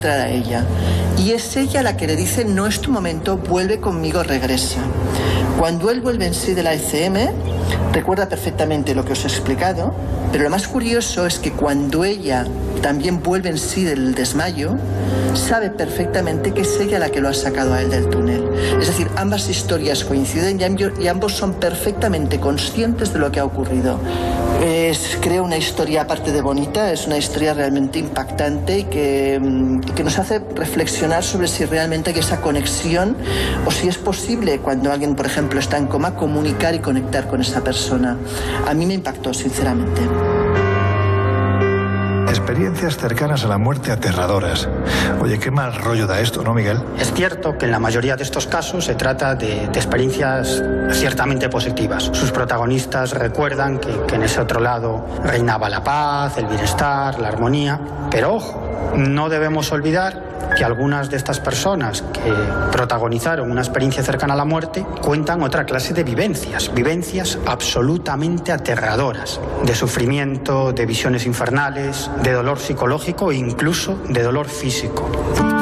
a ella. Y es ella la que le dice: no es tu momento, vuelve conmigo, regresa. Cuando él vuelve en sí de la ECM, recuerda perfectamente lo que os he explicado, pero lo más curioso es que cuando ella también vuelve en sí del desmayo, sabe perfectamente que es ella la que lo ha sacado a él del túnel. Es decir, ambas historias coinciden y ambos son perfectamente conscientes de lo que ha ocurrido. Creo una historia, aparte de bonita, es una historia realmente impactante y que nos hace reflexionar sobre si realmente hay esa conexión o si es posible, cuando alguien, por ejemplo, está en coma, comunicar y conectar con esa persona. A mí me impactó, sinceramente. Experiencias cercanas a la muerte aterradoras. Oye, qué mal rollo da esto, ¿no, Miguel? Es cierto que en la mayoría de estos casos se trata de experiencias ciertamente positivas. Sus protagonistas recuerdan que en ese otro lado reinaba la paz, el bienestar, la armonía. Pero ojo, no debemos olvidar que algunas de estas personas que protagonizaron una experiencia cercana a la muerte cuentan otra clase de vivencias absolutamente aterradoras, de sufrimiento, de visiones infernales, de dolor psicológico e incluso de dolor físico.